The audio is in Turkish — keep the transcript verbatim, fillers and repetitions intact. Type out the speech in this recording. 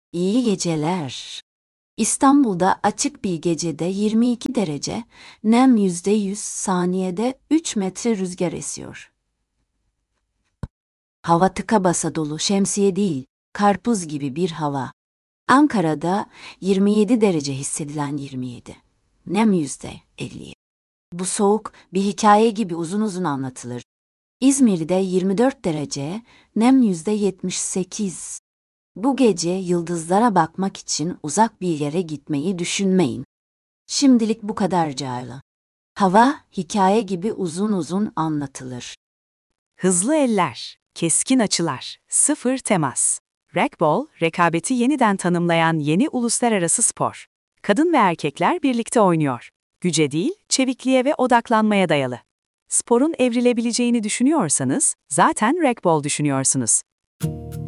İyi geceler. İstanbul'da açık bir gecede yirmi iki derece, nem yüzde yüz, saniyede üç metre rüzgar esiyor. Hava tıka basa dolu, şemsiye değil, karpuz gibi bir hava. Ankara'da yirmi yedi derece hissedilen yirmi yedi. Nem yüzde elli. Bu soğuk bir hikaye gibi uzun uzun anlatılır. İzmir'de yirmi dört derece, nem yüzde yetmiş sekiz. Bu gece yıldızlara bakmak için uzak bir yere gitmeyi düşünmeyin. Şimdilik bu kadar Cayla. Hava hikaye gibi uzun uzun anlatılır. Hızlı eller, keskin açılar, sıfır temas. Racquetball, rekabeti yeniden tanımlayan yeni uluslararası spor. Kadın ve erkekler birlikte oynuyor. Güce değil, çevikliğe ve odaklanmaya dayalı. Sporun evrilebileceğini düşünüyorsanız, zaten racquetball düşünüyorsunuz.